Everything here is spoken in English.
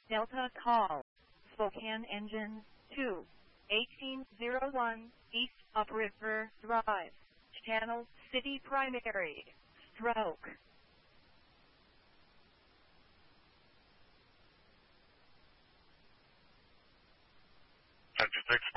Delta call. Spokane Engine 2. 1801 East Upriver Drive. Channel City Primary. Stroke. Central 6